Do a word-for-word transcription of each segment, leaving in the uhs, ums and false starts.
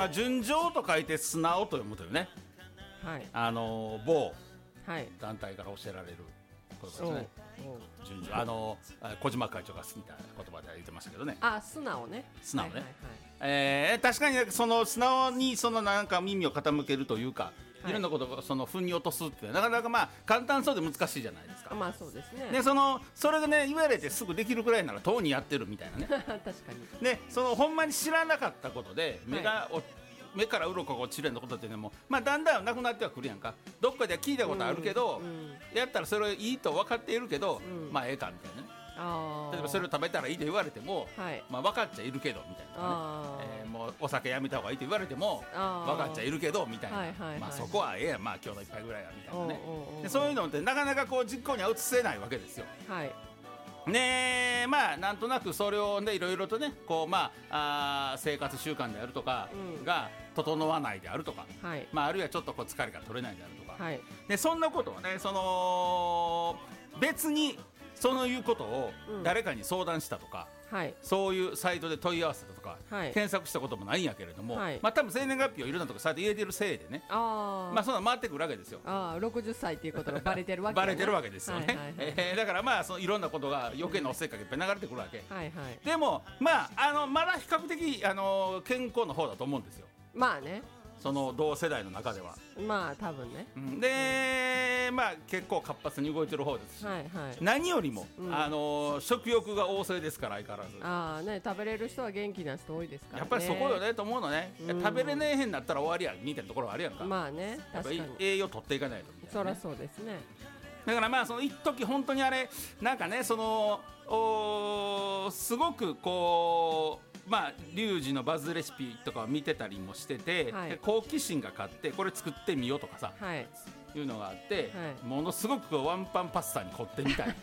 あ、純情と書いて素直と読むというね、 はい、 あの某はい団体から教えられる言葉ですね。 おう純情、あの小島会長が好きな言葉で言ってましたけどね。 あ、素直ね。 素直ね、 はいはいはい、 えー、確かにその素直にそのなんか耳を傾けるというか、 はい、 いろんなことをその腑に落とすってなかなかまあ簡単そうで難しいじゃないですか。 まあそうですね。 でそのそれがね言われてすぐできるくらいならとうにやってるみたいなね確かに。 でそのほんまに知らなかったことで目が、はい、目から鱗が落ちるようなことっていうのも、まあ、だんだんなくなってはくるやんか。どっかでは聞いたことあるけど、うんうん、やったらそれいいと分かっているけど、うん、まあええかみたいなね。あ、例えばそれを食べたらいいと言われても、はい、まあ、分かっちゃいるけどみたいなね、えー、もうお酒やめた方がいいと言われても分かっちゃいるけどみたいな、はいはいはい、まあ、そこはええやん、まあ、今日の一杯ぐらいはみたいなね。でそういうのってなかなかこう実行には移せないわけですよ。はい、ねえ、まあなんとなくそれをねいろいろとねこう、まあ、あ生活習慣であるとかが整わないであるとか、うん、まあ、あるいはちょっとこう疲れが取れないであるとか、はい、でそんなことをねその別にそういうことを誰かに相談したとか、うん、はい、そういうサイトで問い合わせたとか、はい、検索したこともないんやけれども、はい、まあ、多分生年月日をいろんなところサイト入れてるせいでね、あ、まあ、そんな回ってくるわけですよ。 あ、ろくじゅっさいっていうことがバレてるわけ、 バレてるわけですよね、はいはいはい、えー、だからまあそのいろんなことが余計なおせっかいがいっぱい流れてくるわけ、はいはい、でもまあ、あのまだ比較的あの健康の方だと思うんですよ。まあね、その同世代の中ではまあ多分ね、 うん、で、うん、まあ結構活発に動いてる方ですし、はいはい、何よりも、うん、あの食欲が旺盛ですから相変わらず。 あ、ね、食べれる人は元気な人多いですからね。 やっぱりそこよねと思うのね、うん、食べれねえへんなったら終わりやみたいなところはあるやんか。まあね、確かに栄養取っていかないとみたいな、ね、 そりゃそうですね。 だからまあその一時本当にあれなんかねそのおすごくこうまあ、リュウジのバズレシピとかを見てたりもしてて、はい、好奇心が勝ってこれ作ってみようとかさ、はい、いうのがあって、はい、ものすごくワンパンパスタに凝ってみたい、ね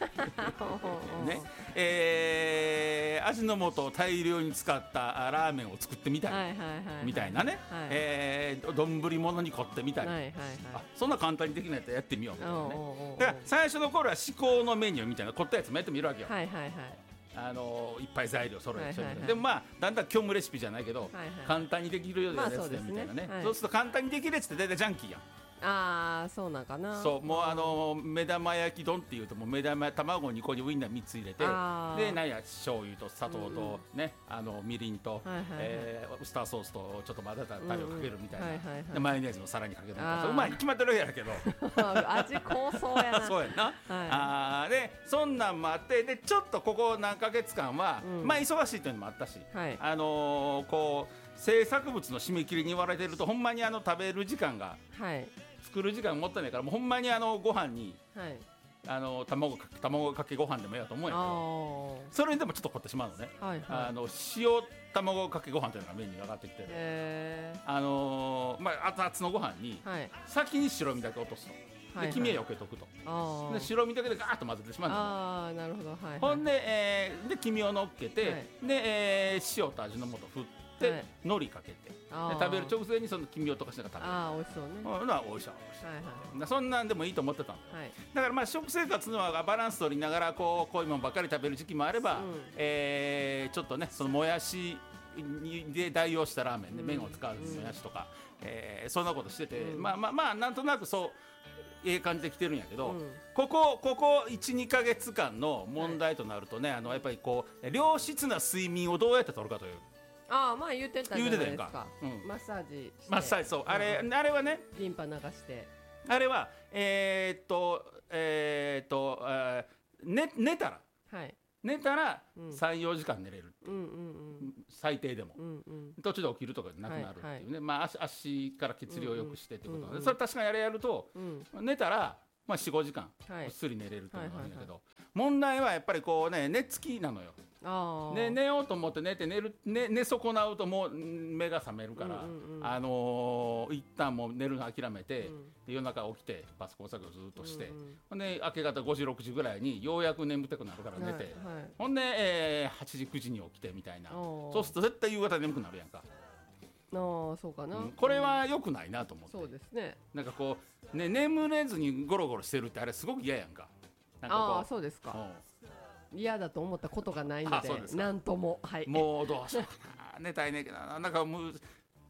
えー、味の素を大量に使ったラーメンを作ってみたい、はいはいはいはい、みたいなね、はい、えー、丼物に凝ってみたい、はいはいはい、あそんな簡単にできないやつやってみようみたいなね。だから最初の頃は至高のメニューみたいな凝ったやつもやってみるわけよ、はいはいはい、あのいっぱい材料揃えて、はいはいはい、でもまあだんだん虚無レシピじゃないけど、はいはい、簡単にできるようなやつでみたいなね、まあ そうですね、はい、そうすると簡単にできるやつって大体ジャンキーやん。 ああ、そうなんかな。 そう、もうあの目玉焼き丼っていうともう目玉卵にこにウインナーみっつ入れて、でなんや醤油と砂糖とね、うん、あのみりんと、はいはいはい、えー、ウスターソースとちょっと混ぜたタレをかけるみたいな、うんうん、はいはいはい、でマヨネーズもさらにかけるみたいな、うまいに決まってるやけど味濃そうやなそうやな、はい、あでそんなんもあってでちょっとここ何ヶ月間は、うん、まあ忙しいというのもあったし、はい、あのー、こう制作物の締め切りに言われてるとほんまにあの食べる時間が、はい、作る時間もったいないからもうほんまにあのご飯に、はい、あの 卵, か卵かけご飯でもいいやと思うんやけどそれにでもちょっと凝ってしまうのね、はいはい、あの塩卵かけご飯というのがメニューに上がってきてる、あのーまあ、熱々のご飯に、はい、先に白身だけ落とすので黄身は避けとくと、はいはい、で白身だけでガーッと混ぜてしまうの。あなるほど、はいはい、ほんで、えー、で黄身を乗っけて、はい、でえー、塩と味の素振ってで、はい、海苔かけてで食べる直前にその黄身を溶かしながら食べる。ああ美味しそうね。うん、のは美味しい、はいはい、そんなんでもいいと思ってたの、はい、だからまあ食生活のバランス取りながらこうこういうものばっかり食べる時期もあれば、うん、えー、ちょっとねそのもやしで代用したラーメンで、うん、麺を使うもやしとか、うん、えー、そんなことしてて、うん、まあまあまあなんとなくそうええ感じで来てるんやけど、うん、ここここ いち,に ヶ月間の問題となるとね、はい、あのやっぱりこう良質な睡眠をどうやって取るかという。 ああまあ言ってたじゃないですか、 うん、 マッサージしてマッサージそう、うん、あれあれはねリンパ流してあれはえー、っとえー、っと、えーね、寝たら、はい、寝たら さん,よ 時間寝れるっていう、うんうんうん、最低でも、うんうん、途中で起きるとかなくなるっていうね、はいはい、まあ、足, 足から血流を良くしてってことなんで、うんうん、それ確かにあれやると、うん、寝たら、まあ、よん、ごじかんぐっすり寝れるっていうのがあるんだけど、はいはいはいはい、問題はやっぱりこうね寝つきなのよ。あね、寝ようと思って寝て寝る、ね、寝損なうともう目が覚めるから、うんうんうん、あのー、一旦もう寝るの諦めて、うん、夜中起きてパソコン作業ずっとして、うんうん、で明け方ごじろくじぐらいにようやく眠たくなるから寝て、はいはい、ほんで、えー、はちじくじに起きてみたいな。そうすると絶対夕方眠くなるやんか。あそうかな、 うん、これは良くないなと思って、 そうですね、 なんかこう、ね、眠れずにゴロゴロしてるってあれすごく嫌やんか。なんかこうあそうですか、嫌だと思ったことがないので、なんとも、はい、 もうどうしようかな寝たいねんけどなんかもう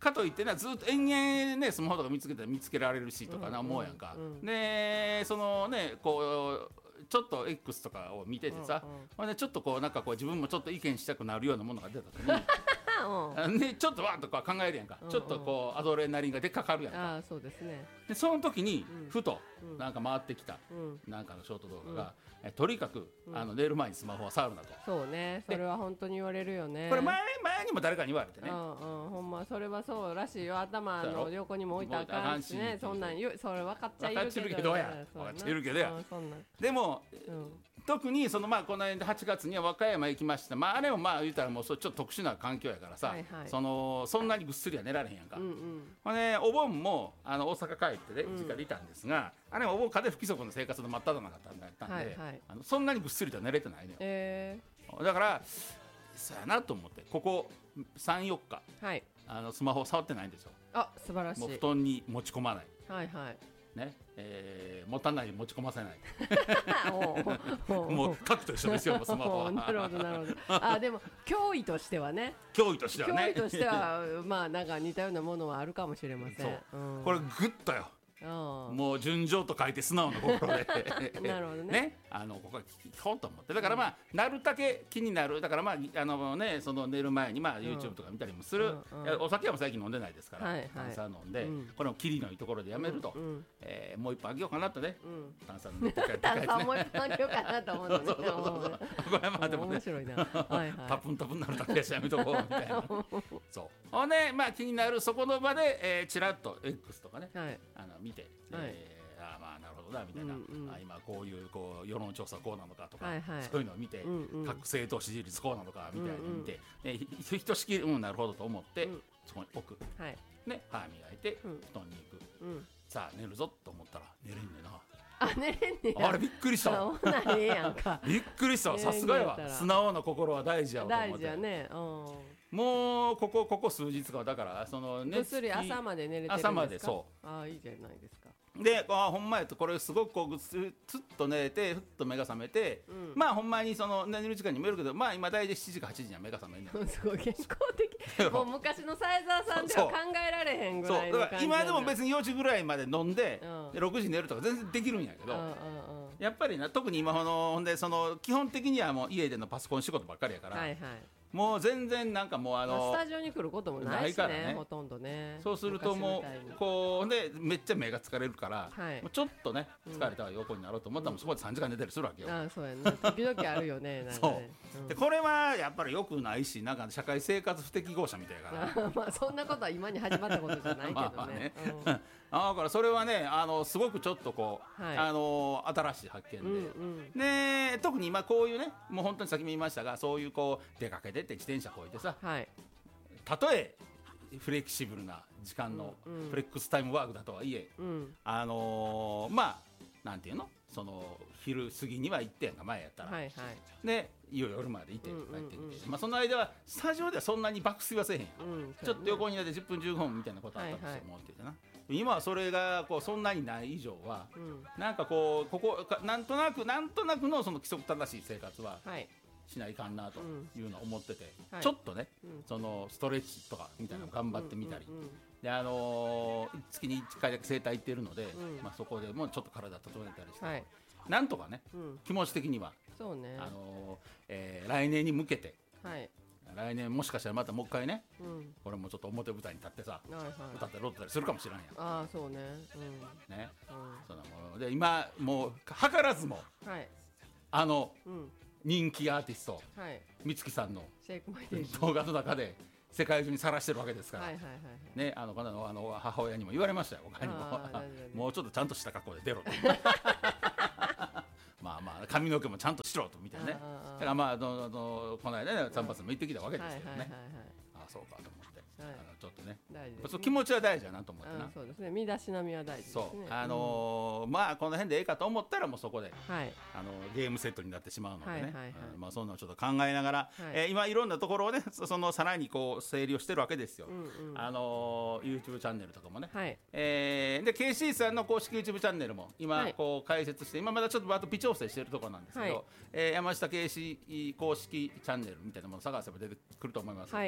かといってねずっと延々ねスマホとか見つけたら見つけられるしとかな思うやんか、 うんうん、 でそのねこうちょっと X とかを見ててさ、うんうん、ちょっとこうなんかこう自分もちょっと意見したくなるようなものが出た時にうん、でちょっとわーっとこう考えるやんか、うんうん、ちょっとこうアドレナリンがでかかるやんか。 あそうですね。 でその時にふとなんか回ってきた、うん、なんかのショート動画が、うん、えとにかく、うん、あの寝る前にスマホは触るなと。 そうね、それは本当に言われるよね。 これ前前にも誰かに言われてね、 うんうん、ほんまそれはそうらしいよ。頭の横にも置いたらあかんしね。そんなん言うそれ分かっちゃいるけど、分かっちゃいるけどや分かっちゃいるけどや、うん、そんなんでも、うん特にそのまあこの間はちがつには和歌山行きました、まあ、あれもまあ言うたらもうちょっと特殊な環境やからさ、はいはい、そのそんなにぐっすりは寝られへんやんか、うんうん、ね、お盆もあの大阪帰ってね実家でいたんですが、うん、あれもお盆風邪不規則の生活の真っ只中だったんで、はいはい、あのそんなにぐっすりとは寝れてないのよ、えー、だからそうやなと思ってここさんよっか、はい、あのスマホ触ってないんですよ。 あ素晴らしい。 もう布団に持ち込まない、 はいはいねえー、持たない持ち込ませないもう核と一緒ですよスマホはなるほどなるほど。あでも脅威としてはね脅威としてはね脅威としてはまあなんか似たようなものはあるかもしれません。そう、 うん、これグッとよもう純情と書いて素直な心でなるほど ね, ねあのここは聞こうと思ってだからまあ、うん、なるだけ気になるだからまああのねその寝る前にまあ YouTube とか見たりもする、うんうん、お酒はもう最近飲んでないですから、はいはい、炭酸飲んで、うん、これもキリのいいところでやめると、うんうんえー、もう一本あげようかなとね、うん、炭酸飲んで炭酸もう一本あげようかなと思ってねそうそうそうそうこれまあでもね面白いなはい、はい、タプンタプンなるだけやしやめとこうみたいなそうほんでまあ気になるそこの場で、えー、チラッと X とかね、はい、あの見て、はいえーあまあなるほどなみたいな、うんうん、あ今こういうこう世論調査こうなのかとか、はいはい、そういうのを見て、うんうん、各政党支持率こうなのかみたいなのを見て、うんうん、ひひとしきりうんなるほどと思って、うん、そこに置く、はいね、歯磨いて、うん、布団に行く、うん、さあ寝るぞと思ったら寝れんねんな。 あ寝れんねんあれびっくりしたわびっくりしたわさすがやわ素直な心は大事やわと思って大事やね、うん、もうここここ数日かだからそのぐっすり朝まで寝れてるんですか。朝までそうあいいじゃないですか。 であほんまやとこれすごくこうつっと寝てふっと目が覚めて、うん、まあほんまにその寝る時間にもよるけどまあ今大体しちじかはちじには目が覚めんねんすごい健康的もう昔の幸沢さんでは考えられへんぐらいの感じ。そうだから今でも別によじぐらいまで飲んで、うん、でろくじに寝るとか全然できるんやけど、うんうんうん、やっぱりな特に今ほのほんでその基本的にはもう家でのパソコン仕事ばっかりやから、はいはいもう全然なんかもうあのスタジオに来ることもないし ね, ないねほとんどね。 そうするともうこうでめっちゃ目が疲れるから、はい、もうちょっとね疲れたら横になろうと思ったら、うん、そこでさんじかん寝たりするわけよ、うん、 あそうやね時々あるよねなんかねそう、うん、でこれはやっぱり良くないしなんか社会生活不適合者みたいからまあそんなことは今に始まったことじゃないけどねまあね、 うんだからそれはねあのすごくちょっとこう、はい、あの新しい発見で、うんうん、で特に今こういうねもう本当に先も言いましたがそういうこう出かけてって自転車こいてさ、はい、たとえフレキシブルな時間のフレックスタイムワークだとはいえ、うん、あのー、まあなんていうのその昼過ぎには行ってんか前やったら、はいはい、で夜までいて帰ってきて、うんうんうんまあ、その間はスタジオではそんなに爆睡はせえへんや、うん、ちょっと横になってじゅっぷんじゅうごふんみたいなことあったんですよ、はいはい、思っててな今はそれがこうそんなにない以上は、うん、なんかこうここなんとなくなんとなくのその規則正しい生活はしないかんなというのを思ってて、うん、ちょっとね、はい、そのストレッチとかみたいなの頑張ってみたり、うんうんうんうん、であのー、月にいっかいだけ整体行ってるので、うんまあ、そこでもちょっと体整えたりして、はい、なんとかね、うん、気持ち的にはそうね、 あのーえー、来年に向けて、はい来年もしかしたらまたもう一回ね、うん、俺もちょっと表舞台に立ってさ、はいはい、歌ったり踊ったりするかもしれんやん。 ああそうね、 うん、ね、うん、そんなもので今もう図らずも、はい、あの、うん、人気アーティスト、はい、美月さんの動画の中で世界中にさらしてるわけですから、はいはいはいはい、ねあのこのあの母親にも言われましたよ。他にももうちょっとちゃんとした格好で出ろと。まあまあ髪の毛もちゃんとしろとみたいなね。だからまあののこの間ね散髪も行ってきたわけですけどね。ああそうかと思って。はい、あのちょっとね大事ですね、そう気持ちは大事だなと思ってな。 そうですね身だしなみは大事ですね。 そうあのーうん、まあこの辺でええかと思ったらもうそこで、はい、あのゲームセットになってしまうのでね、はいはいはいうん、まあそんなのちょっと考えながら、はいえー、今いろんなところをねそのさらにこう整理をしてるわけですよ、うんうん、あのー、YouTube チャンネルとかもね、はいえー、で ケーシー さんの公式 YouTube チャンネルも今こう開設して、今まだちょっとバーッと微調整してるところなんですけど、はいえー、山下 ケーシー 公式チャンネルみたいなものを探せば出てくると思います、はい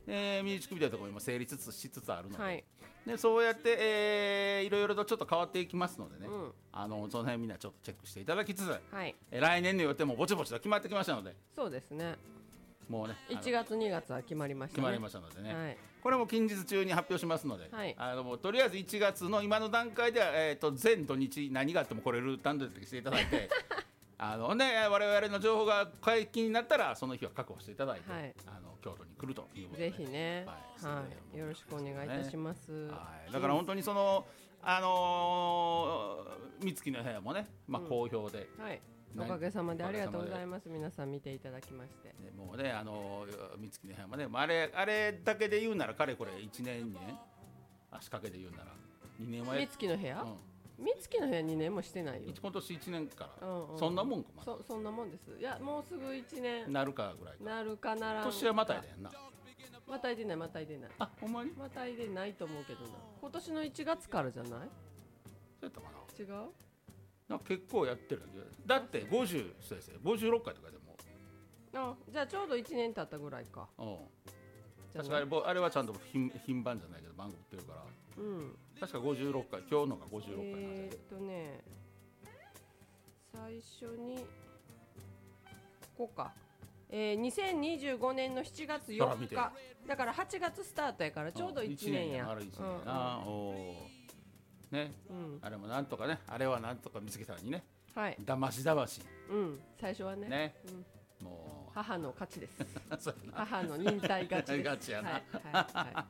えー、ミュージックビデオとかも今成立しつつあるので、はい、でそうやって、えー、いろいろとちょっと変わっていきますのでね、うん、あのその辺みんなちょっとチェックしていただきつつ、はい、えー、来年の予定もぼちぼちと決まってきましたので。 そうですね、 もうね、 いちがつにがつは決まりましたね。 決まりましたのでね、はい、これも近日中に発表しますので、はい、あのもうとりあえずいちがつの今の段階では、えー、と全土日何があっても来れる段取りしていただいてあの、ね、我々の情報が解禁になったらその日は確保していただいて、はい、あの京都に来るということで、 ぜひね、はいはい、よろしくお願いいたします、ね、 はい、だから本当にその、あのー、美月の部屋もね、まあ、好評で、 うん、はい、おかげさまでありがとうございます。皆さん見ていただきまして、 ね、もうね、あの美月の部屋もね、あれあれだけで言うならかれこれいちねんにねん足掛けで言うならにねんは美月の部屋、美月の部屋にねんもしてないよ。 今年いちねんから、うんうん、 そんなもんか、ま、 そ, そんなもんです。いや、もうすぐいちねんなるかぐらいか。 なるかならんか。 年はまたいでんな。 またいでない、またいでない。 あ、ほんまにまたいでないと思うけどな。今年のいちがつからじゃない？そうやったかな。 違う？ なんか結構やってるだってごじゅう、そうですよ、ごじゅうろっかいとかでも。 あ、じゃあちょうどいちねん経ったぐらいか。うん。 確かにあれはちゃんと 頻, 頻繁じゃないけど番組売ってるから、うん、確かごじゅうろっかい、今日のがごじゅうろっかいなんですよ。えーっとね、最初にここか、えー、にせんにじゅうごねんのしちがつよっかだからはちがつスタートやからちょうどいちねんや。 あれいちねんやな、うんうん、おね、うん、あれもなんとかね、あれはなんとか見つけたのにね、はい、だましだまし、 うん、最初はね、ね、うん、もう母の勝ちです母の忍耐勝ちです勝ちやな、はいはいはい、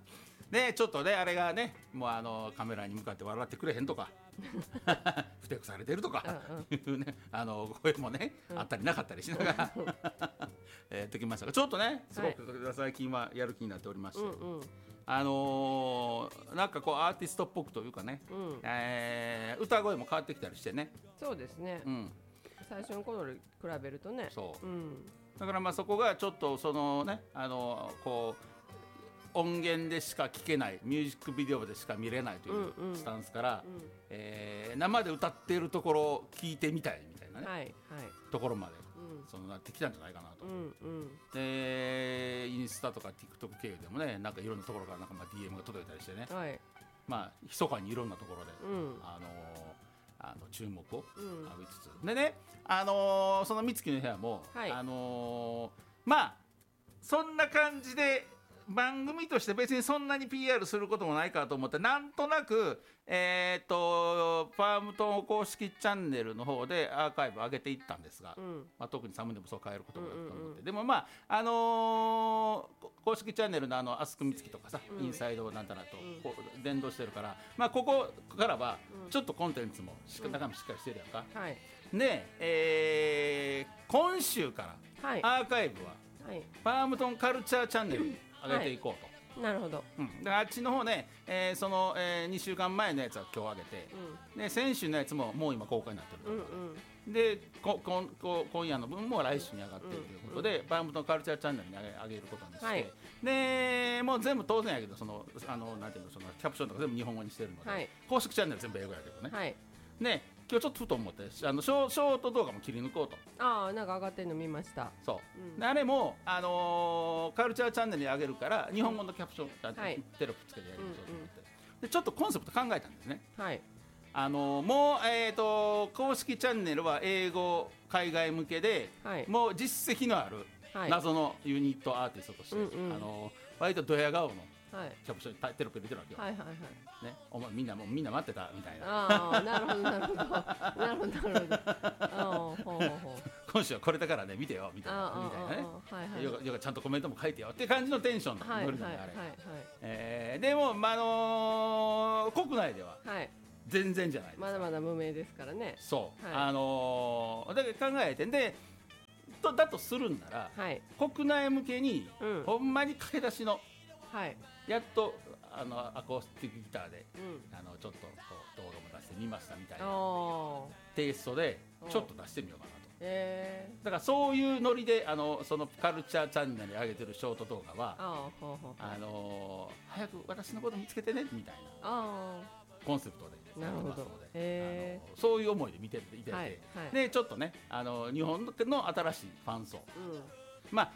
でちょっとねあれがね、もうあのカメラに向かって笑ってくれへんとかふてくされてるとかいう、ね、あの声もね、うん、あったりなかったりしながらやってきましたが、ちょっとねすごく最近はやる気になっておりまして、うんうん、あのー、なんかこうアーティストっぽくというかね、うん、えー、歌声も変わってきたりしてね。 そうですね、うん、最初の頃に比べるとね、 そう、うん、だからまあそこがちょっとそのね、あのー、こう音源でしか聴けない、ミュージックビデオでしか見れないというスタンスから、うんうん、えー、生で歌っているところを聴いてみたいみたいなね、はいはい、ところまで、うん、そのなってきたんじゃないかなと、うんうん、でインスタとか TikTok 経由でもね、なんかいろんなところからなんかまあ ディーエム が届いたりしてね、はい、まあ密かにいろんなところで、うん、あのー、あの注目を浴びつつ、うん、でね、あのー、その美月の部屋も、はい、あのー、まあそんな感じで番組として別にそんなに ピーアール することもないかと思って、なんとなく、えー、とファームトン公式チャンネルの方でアーカイブ上げていったんですが、うん、まあ、特にサムネもそう変えることもあると思って、うんうんうん、でもまあ、あのー、公式チャンネルのあのアスクミツキとかさ、うん、インサイドなんだなとこう連動してるから、まあ、ここからはちょっとコンテンツもしっかり、中身しっかりしてるやんか、うん、はい、で、えー、今週からアーカイブは、はい、ファームトンカルチャーチャンネルに上げていこうと、 はい、なるほど、 うん、であっちの方ね、えー、その、えー、にしゅうかんまえのやつは今日上げて、うん、で先週のやつももう今公開になってる、うんうん、でこここ今夜の分も来週に上がってるということで、うん、バームトンカルチャーチャンネルに上げ、上げることにして、はい、でもう全部当然やけど、そのあのなんていうの、そのキャプションとか全部日本語にしてるので、はい、公式チャンネル全部英語やけどね、はい、ね、今日ちょっとふと思って、あのショショート動画も切り抜こうと。 ああ、なんか上がってるの見ました。 そう、うん、であれも、あのー、カルチャーチャンネルに上げるから日本語のキャプション、うん、はい、テロップつけてやりましょうと思って、うんうん、でちょっとコンセプト考えたんですね、はい、あのー、もう、えーと、公式チャンネルは英語海外向けで、はい、もう実績のある謎のユニットアーティストとして、はい、あのー、割とドヤ顔のはい、キャプションにテロップ入れてるわけよ、はいはいはい、ね、お前みんなもうみんな待ってたみたいな、 ああ、なるほどなるほどなるほどなるほど、あほうほうほう、 今週はこれだからね見てよみたいな、みたいなね、はいはい、よかよかちゃんとコメントも書いてよって感じのテンションのノリなんで、あれ、はいはいはい、えー、でも、まああのー、国内では全然じゃないですか、 まだまだ無名ですからね、 そう、はい、あのー、だから考えてんでとだとするんなら、はい、国内向けに、うん、ほんまに駆け出しの、はい、やっとあのアコースティックギターで、うん、あのちょっとこう動画も出してみましたみたいなテイストでちょっと出してみようかなと、えー、だからそういうノリであのそのカルチャーチャンネルに上げてるショート動画はああの早く私のこと見つけてねみたいなコンセプトでやってますので、えー、そういう思いで見てていて、はいはい、でちょっとねあの日本の新しいファン層、うん、まあ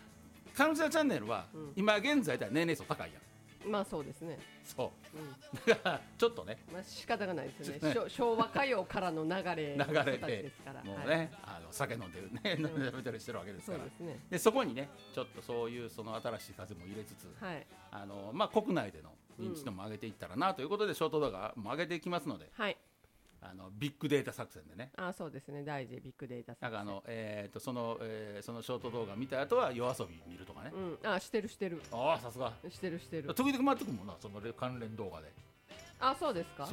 カルチャーチャンネルは、うん、今現在では年齢層高いやん。 まあそうですね。 そう、うん、だからちょっとね、 まあ仕方がないですよね。昭和歌謡からの流れ流れでもうね、はい、あの酒飲んでるね飲んでたりしてるわけですから、 そうですね。 でそこにねちょっとそういうその新しい風も入れつつ、はい、あのまあ国内での認知度も上げていったらなということで、うん、ショート動画も上げていきますので、はい、あのビッグデータ作戦でね。 あ、そうですね、大事、ビッグデータ作戦。 なんかあの、えー、とその、えー、そのショート動画見た後は夜遊び見るとかね、 うん、あ、してるしてる。 ああ、さすがしてるしてる。 時々回ってくるもんな、その関連動画で。 あ、そうですか。 そう、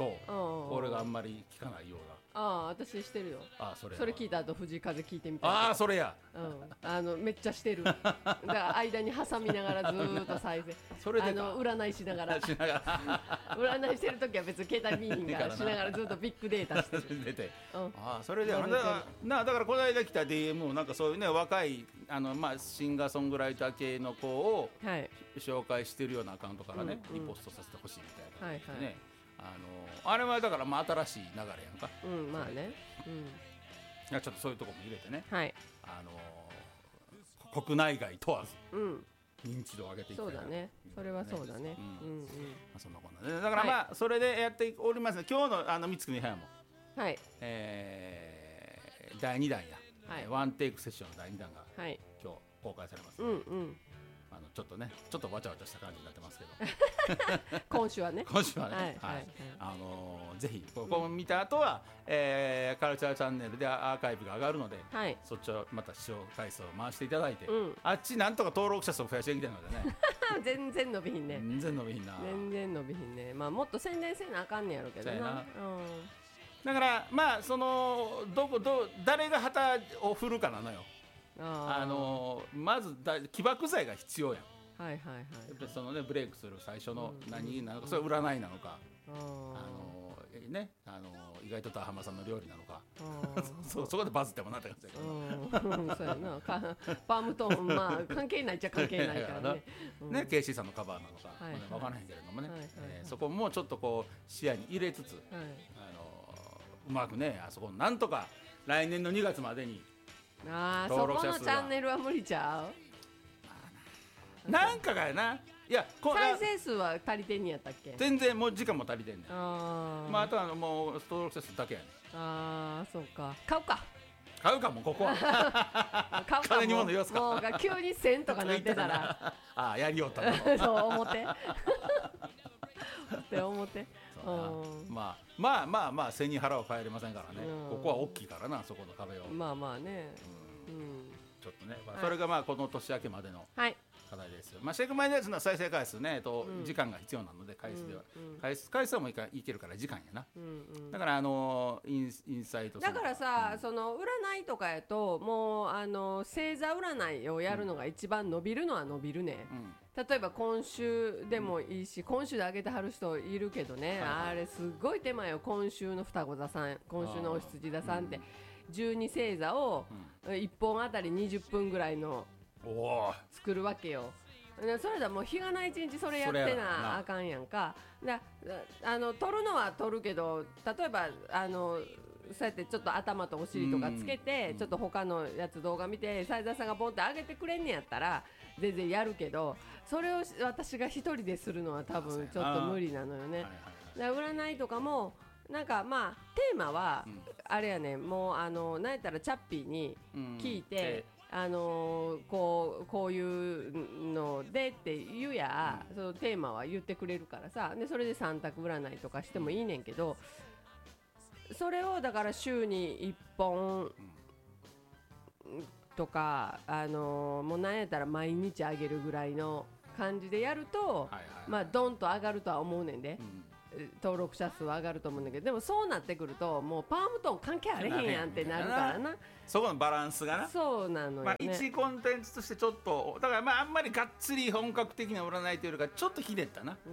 俺があんまり聞かないような。 ああ、私してるよ。 あ、それそれ聞いた後藤井風聞いてみたい。 ああ、それや、 うん、あのめっちゃしてる。だから間に挟みながらずーっと再生。 それであの占いしながらしながら占いしてる時は別に携帯見ひんがしながらずっとビッグデータしてる。 出て、うん、ああ、それでだからな、だからこの間来た ディーエム もなんかそういうね、若いあの、まあ、シンガーソングライター系の子を紹介してるようなアカウントからね、はい、リポストさせてほしいみたいな感じでね、はいはい、あのあれはだからまあ新しい流れやんか、 うん、まあね、うん、いやちょっとそういうとこも入れてね、 はい、 あの国内外問わず、うん、認知度を上げていきたいな。 そうだね、それはそうだね、うんうんうん、まあ、そんなこんなで、だからまあ、はい、それでやっております。今日のあの三つ国部屋も、 はい、 えー、だいにだんや、はい、ワンテイクセッションのだいにだんが、はい、今日公開されます、ね、うんうん、あのちょっとね、ちょっとわちゃわちゃした感じになってますけど今週はね今週はね、はいはいはい、あのー、ぜひここを見た後は、うん、えー、カルチャーチャンネルでアーカイブが上がるので、はい、そっちをまた視聴回数を回していただいて、うん、あっちなんとか登録者数を増やしていきたいのでね全然伸びひんね、 全然伸びひんな、 全然伸びひんね。まあもっと宣伝せなあかんねやろうけどな、な、うん、 だからまあそのどこど誰が旗を振るかなのよ。ああのー、まずだ起爆剤が必要やん。 はいはいはい、 やっそのね、ブレイクする最初の何なのか、それは占いなのか、あのー、ね、あのー、意外と田浜さんの料理なのかそ, そこでバズってもなって感じだけど、 そうやな、パームトーン、まあ関係ないっちゃ関係ないからねね、ケイシーさんのカバーなのか、はいはい、分からへんけれどもね、はいはいはい、えー、そこもちょっとこう視野に入れつつ、はい、あのー、うまくね、あそこなんとか来年のにがつまでにあー、そこのチャンネルは無理ちゃう。 なんかがやな、いや再生数は足りてんやったっけ。 全然もう時間も足りてんねん。あ、まあ、あとはもう登録者数だけやねん。 ああ、そうか、買うか買うかもここは買うかも、金に物言わすか、もうが急にせんとかなってたらああ、やりよったそう思ってって思ってまあまあまあまあ背に腹は変えれませんからね、うん、ここは大きいからな、そこの壁を。 まあまあね、 うん、うん、ちょっとね、まあ、それがまあこの年明けまでの課題ですよ。まあ、シェイクマイナーズの再生回数ね、えっと、時間が必要なので、回数では、うん、回数回数はもういかいけるから時間やな、うんうん、だからあのインインサイトだからさ、うん、その占いとかやともうあの星座占いをやるのが一番伸びるのは伸びるね、うん、例えば今週でもいいし、うん、今週で上げてはる人いるけどね、はいはい、あれすごい手間よ。今週の双子座さん、今週のお羊座さんって、うん、じゅうに星座をいっぽんあたりにじゅっぷんぐらいの作るわけよ。それだもう日がない一日それやってなあかんやんか。だあの撮るのは撮るけど、例えばあのそうやってちょっと頭とお尻とかつけて、ちょっと他のやつ動画見て斉田さんがボンって上げてくれんねやったら全然やるけど、それを私が一人でするのは多分ちょっと無理なのよね。だ占いとかもなんかまあテーマはあれやね、もうあのなんやったらチャッピーに聞いて、あのー、こうこういうのでって言うや、うん、そのテーマは言ってくれるからさ、でそれで三択占いとかしてもいいねんけど、それをだから週にいっぽんとか、あのー、もうなんやったら毎日あげるぐらいの感じでやると、はいはいはい、まあドンと上がるとは思うねんで、うん、登録者数は上がると思うんだけど、でもそうなってくるともうパームトーン関係あれへんやんってなるからな、 そこのバランスがな。 そうなのよね、 まあ、一コンテンツとしてちょっとだからまああんまりがっつり本格的な占いというよりかちょっとひねったな、うん、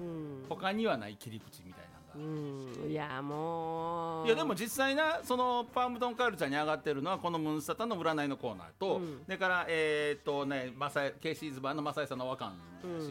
他にはない切り口みたいなのが、うん、いやもういやでも実際な、そのパームトンカルチャーに上がってるのはこのムーンサタンの占いのコーナーと、うん、だからえー、っとねマサケイシーズバーのマサイさんの和漢だし、うん、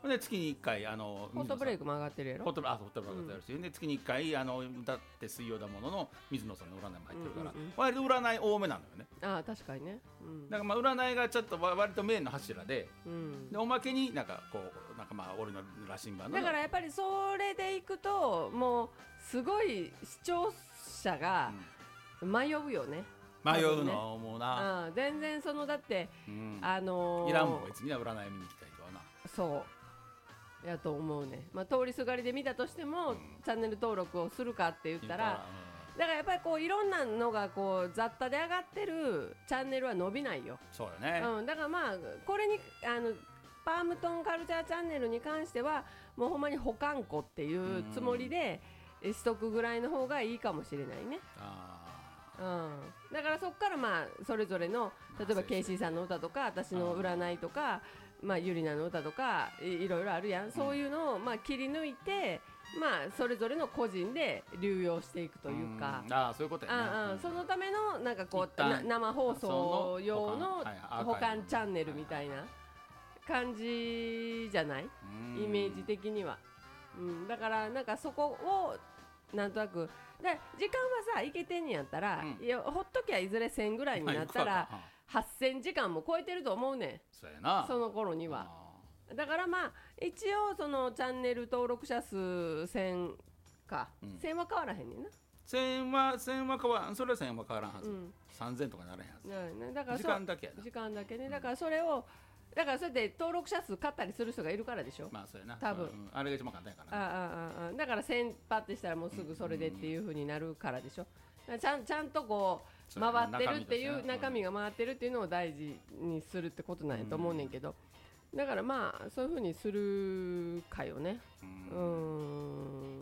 で月にいっかいあのホットブレイクも上がってるやろ。 ホットあホットブレイク上がってるし、うん、で月にいっかいあの歌って水曜だものの水野さんの占いも入ってるから、うんうんうん、割と占い多めなのよね。 あ確かにね、うん、 だからまあ占いがちょっと割とメインの柱で、うん、でおまけになんかこうなんかまあ俺の羅針盤のだからやっぱりそれでいくともうすごい視聴者が迷うよね、 うん、迷うのは思うな、 うん、全然そのだって、うん、あのー、 いらんもん別には占い見に行きたいとはなそうやと思うね、まあ、通りすがりで見たとしても、うん、チャンネル登録をするかって言ったら、うん、だからやっぱりこういろんなのがこう雑多で上がってるチャンネルは伸びないよ。 そうよね、 うん、だからまあこれにあのパームトンカルチャーチャンネルに関してはもうほんまに保管庫っていうつもりでしとくぐらいの方がいいかもしれないね。あ、うん、だからそっからまあそれぞれの例えばケイシーさんの歌とか私の占いとかまあユリナの歌とか い, いろいろあるやん、そういうのをまあ切り抜いてまあそれぞれの個人で流用していくというか、 うん、あそういうことやね、 ああそのためのなんかこう生放送用の保管チャンネルみたいな感じじゃないイメージ的には、うん、だからなんかそこをなんとなくで時間はさいけてんやったら、うん、いやほっときゃいずれせんぐらいになったらはっせんじかんも超えてると思うねん。 そうやな、 その頃には。だからまあ一応そのチャンネル登録者数せんか、うん、せんは変わらへんねんな。 せんはせんは変わらん、それはせんは変わらんはず、うん、さんぜんとかならへんはず、ね、だから時間だけやな。 時間だけね、だからそれをだからそれで登録者数買ったりする人がいるからでしょ。 まあそうやな、 多分、うん、 あれが一番簡単やから、 ね、ああああだからせんパってしたらもうすぐそれでっていう風になるからでしょ。ちゃんちゃんとこう回ってるっていう中身が回ってるっていうのを大事にするってことなんやと思うねんけど、だからまあそういう風にするかよね。うん、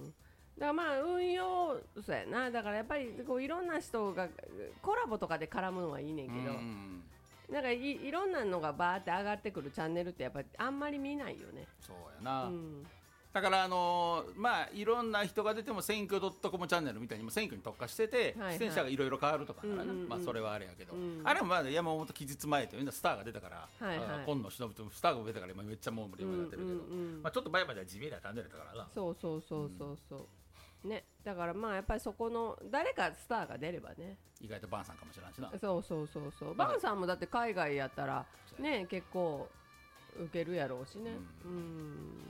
だからまあ運用そうやな。だからやっぱりこういろんな人がコラボとかで絡むのはいいねんけど、なんか い, いろんなのがバーって上がってくるチャンネルってやっぱりあんまり見ないよね。 そうやな、うん、だからあのー、まあいろんな人が出ても選挙 .com チャンネルみたいにも選挙に特化してて、はいはい、出演者がいろいろ変わるとかなら、ね、うんうんうん、まあそれはあれやけど、うん、あれもまだ山本期日前というスターが出たから、はいはい、今野忍とスターが出たから今めっちゃもう盛り上がってるけど、うんうんうん、まあ、ちょっと前までは地味なチャンネルだからな。 そうそうそうそうそう、うんね、だからまあやっぱりそこの誰かスターが出ればね、 意外とバンさんかもしれないしな。 そうそうそうそう、バンさんもだって海外やったらね結構ウケるやろうしね、うん、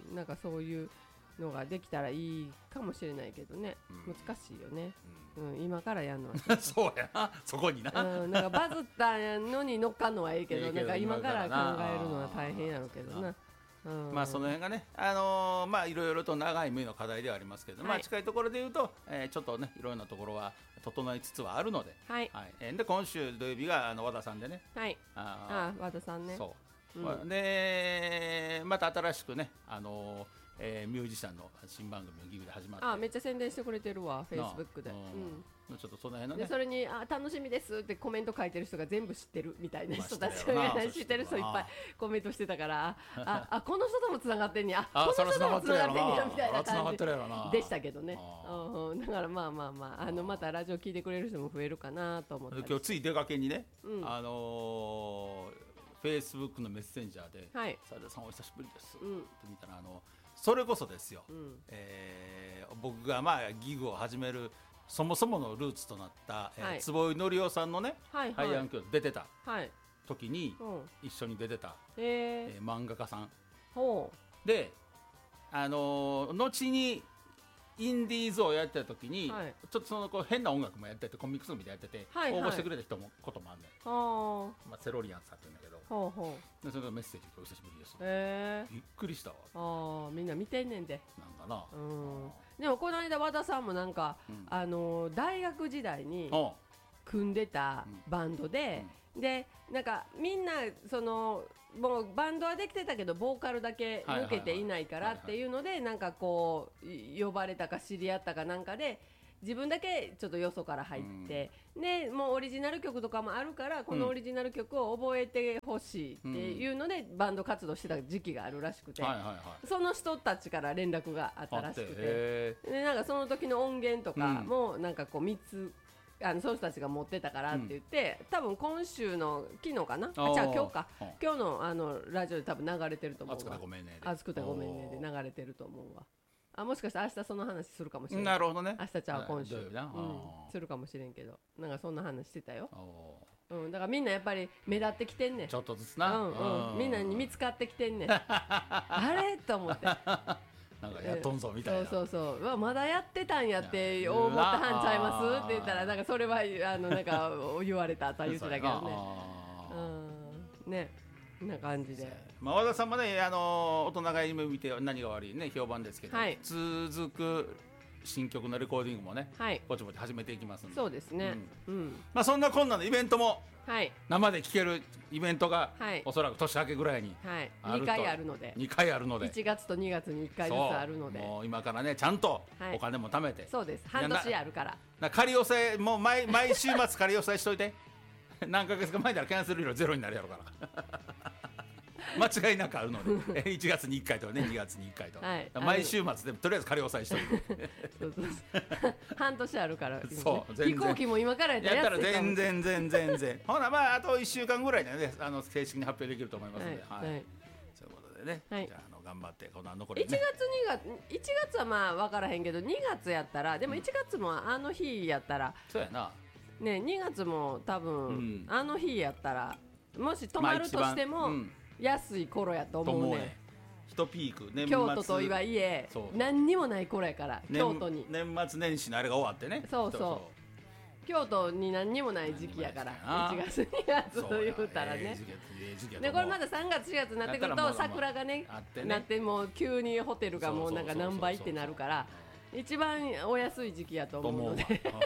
うんなんかそういうのができたらいいかもしれないけどね、うん、難しいよね、うんうん、今からやるのはそうやな、そこにな、 うん、なんかバズったのに乗っかんのはええけど、なんか今から考えるのは大変やろうけどな。うん、まあその辺がね、あのー、まあいろいろと長い目の課題ではありますけど、はい、まあ近いところで言うと、えー、ちょっとねいろんなところは整いつつはあるので、はいはい、で今週土曜日があの和田さんでね、 はい、ああ和田さんね、 そう、うん、でまた新しくね、あのーえー、ミュージシャンの新番組のギグで始まって、 あめっちゃ宣伝してくれてるわ、フェイスブックで、 うん、ちょっとその辺のね、 でそれにあ楽しみですってコメント書いてる人が全部知ってるみたいな人たちが知ってる人いっぱいコメントしてたからああこの人ともつながってんねや、あこの人ともつながってんねやみたいな感じでしたけどね、うん、だからまあまあまあ、あのまたラジオ聞いてくれる人も増えるかなと思って、 今日つい出かけにね、うん、あのフェイスブックのメッセンジャーで「はいさださんお久しぶりです」って見たら、あのそれこそですよ、うんえー、僕がまあギグを始めるそもそものルーツとなった、はいえー、坪井紀夫さんのね、はいはい、ハイアン教出てた時に、はい、一緒に出てた、えー、漫画家さんで、あのー、後にインディーズをやってた時に、はい、ちょっとそのこう変な音楽もやっててコミックスみたいなやってて、はいはい、応募してくれた人もこともあんねん、まあ、セロリアンさんって言うんだけど、ほうほうでそれがメッセージお久しぶりです、えー、びっくりしたわ。 あみんな見てんねんで、 なんかな、 うんでもこの間和田さんもなんか、うん、あのー、大学時代に組んでたバンドで、うんうん、でなんかみんなそのもうバンドはできてたけどボーカルだけ抜けていないからっていうのでなんかこう呼ばれたか知り合ったかなんかで自分だけちょっとよそから入って、うん、でもうオリジナル曲とかもあるからこのオリジナル曲を覚えてほしいっていうのでバンド活動してた時期があるらしくて、その人たちから連絡があったらしくて、でなんかその時の音源とかもなんかこうみっつあのその人たちが持ってたからって言って、うん、多分今週の昨日かな、あじゃあ今日か、今日のあのラジオで多分流れてると思うわ。 暑くてごめんねで暑くてごめんねで流れてると思うわ。あもしかしたら明日その話するかもしれない。 なるほどね。 明日ちゃう今週、うん、するかもしれんけど、なんかそんな話してたよ。うん、だからみんなやっぱり目立ってきてんねん。 ちょっとずつな、 うんうん、みんなに見つかってきてんねんあれと思ってなんかやっとんぞみたいな、 えー、そうそうそう、まだやってたんやって思ったはんちゃいますって言ったら、なんかそれはあのなんか言われたとは言ってたけどねうんね、こんな感じで、 まあ、和田さんもね、あの大人が夢見て何が悪いね評判ですけど、はい、続く新曲のレコーディングもね、はい、ぼちぼち始めていきますんで。 そうですね、うんうん、 まあ、そんなこんなのイベントも、はい、生で聴けるイベントが、はい、おそらく年明けぐらいにあると、はい、にかいあるのでにかいあるのでいちがつとにがつにいっかいずつあるので、もう今からねちゃんとお金も貯めて、はい、そうです、半年あるからな仮押さえもう 毎, 毎週末仮押さえしといて何ヶ月か前ならキャンセル料ゼロになるやろから間違いなくあるのでいちがつにいっかいとかねにがつにいっかいとか、はい、毎週末でもとりあえず仮押さえしといてそうそうそう半年あるから、ね、そう飛行機も今からやったらやったら全然全然全然ほなまああといっしゅうかんぐらいでねあの正式に発表できると思いますので、はいはいはい、そういうことでね、はい、じゃあ、あの頑張ってこの残り、ね、いちがつにがついちがつはまあ分からへんけどにがつやったらでもいちがつもあの日やったら、うん、そうやなね、にがつも多分、うん、あの日やったらもし泊まるとしても、まあうん安い頃やと思うね。ね一ピーク年末京都とはいえ何にもない頃やから京都に年末年始のあれが終わってね。そうそう京都に何にもない時期やからいちがつにがつ言うたらね。でこれまださんがつしがつになってくると桜がねなってもう急にホテルがもうなんか何倍ってなるから一番お安い時期やと思うので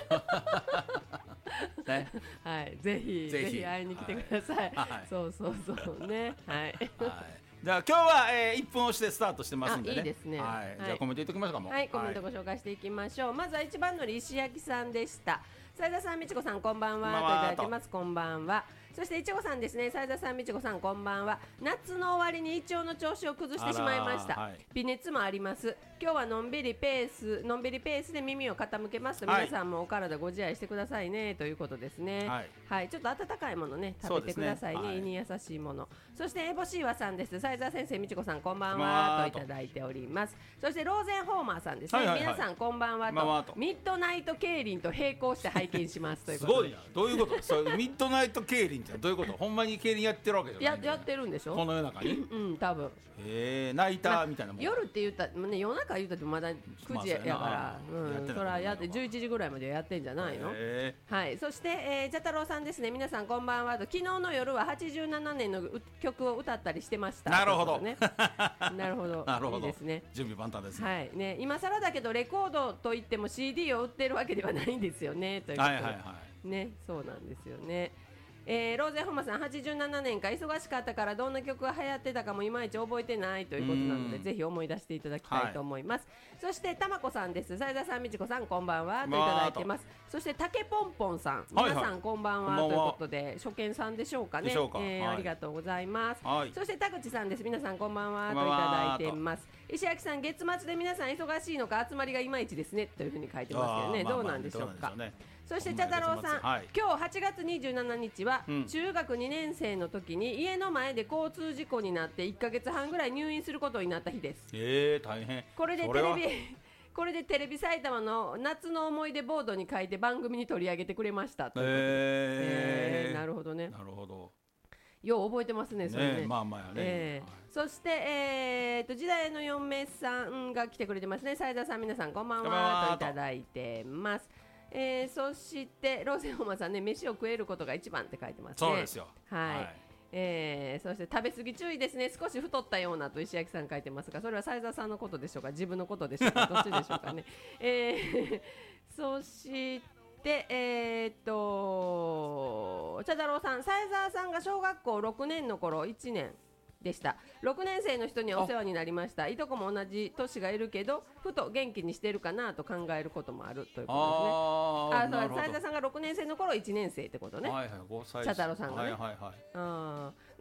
ね、はい、ぜひぜひ会いに来てください、はい、そうそうそうね、はい、はい、じゃあ今日は、えー、いっぷん押してスタートしてますんでね。いいですね、はい、じゃあコメントいっときましょうか。もうはい、コメントご紹介していきましょう、はい、まずはいちばんの石焼さんでした。斉田さん、みちこさんこんばんはといただいてます。こんばんは。そしていちごさんですね、斉田さん、みちこさんこんばんは。夏の終わりに胃腸の調子を崩してしまいました、はい、微熱もあります。今日はのんびりペースのんびりペースで耳を傾けますと、はい、皆さんもお体ご自愛してくださいねということですね。はい、はい、ちょっと温かいものね食べてください ね, ね、はい、胃に優しいもの。そしてエボシーワさんです。斉田先生、みちこさんこんばんはといただいております。そしてローゼンホーマーさんですね、はいはいはい、皆さんこんばんは と,、まあ、とミッドナイト競輪と並行して拝見しますということで。すごいな。どういうことそうミッドナイト競輪ってどういうことほんまに競輪やってるわけじゃない、ね、や, やってるんでしょこの夜中にうん多分へえナイターみたいなもん、まあ、夜って言ったら、ね、夜中言ったってまだくじやから、まあ、うん、そらやってじゅういちじぐらいまでやってんじゃないの。はい。そして、えー、ジャタロウさんですね、皆さんこんばんは。昨日の夜ははちじゅうななねんの曲を歌ったりしてました。なるほど、ね、なるほどなるほどいいですね。準備万端ですね。はいね、今更だけどレコードといっても シーディー を売ってるわけではないんですよねということで、はいはいはい、ね、そうなんですよね。えー、ローゼンホマさんはちじゅうななねんか忙しかったからどんな曲が流行ってたかもいまいち覚えてないということなのでぜひ思い出していただきたいと思います、はい、そしてたまこさんです。斉田さん、みちこさんこんばんはといただいてます。そしてたけぽんぽんさん、皆さんこんばんは、はいはい、ということで初見さんでしょうかね。か、えーはい、ありがとうございます、はい、そして田口さんです。皆さんこんばんはといただいてます。石焼さん、月末で皆さん忙しいのか集まりがいまいちですねというふうに書いてますけどね、どうなんでしょうか。そして茶太郎さん、はい、今日はちがつにじゅうしちにちは、うん、中学にねんせいの時に家の前で交通事故になっていっかげつはんぐらい入院することになった日です。えー、大変。これでテレビこれでテレビ埼玉の夏の思い出ボードに書いて番組に取り上げてくれましたということで、えーえー、なるほどね。なるほど。よう覚えてますねそれね。ね、まあまあやね、えーはい、そして、えー、と時代のよん名さんが来てくれてますね。斉田さん、皆さんこんばんはといただいてます。えー、そしてローゼンホマさんね、飯を食えることが一番って書いてますね。そうですよ。はい、はい、えー、そして食べ過ぎ注意ですね。少し太ったようなと石焼さん書いてますが、それは斉田さんのことでしょうか、自分のことでしょうか、どっちでしょうかね。えー、そしてえー、っと茶太郎さん、斉田さんが小学校ろくねんの頃いちねんでした。ろくねんせいの人にお世話になりました。いとこも同じ年がいるけどふと元気にしてるかなと考えることもあるということですね。ああ、斉田さんがろくねんせいの頃いちねんせいってことね。はいはい、ごさい茶太郎さんがね、はいはいはい、あご